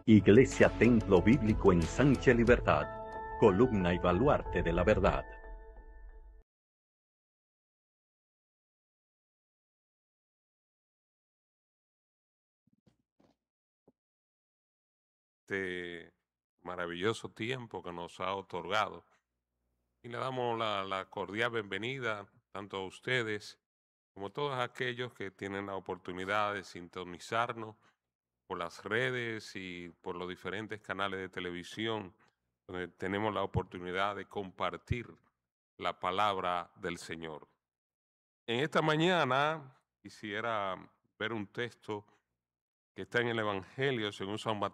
Iglesia Templo Bíblico Ensanche Libertad, columna y baluarte de la verdad. Este maravilloso tiempo que nos ha otorgado. Y le damos la cordial bienvenida tanto a ustedes como a todos aquellos que tienen la oportunidad de sintonizarnos por las redes y por los diferentes canales de televisión, donde tenemos la oportunidad de compartir la palabra del Señor. En esta mañana quisiera ver un texto que está en el Evangelio según San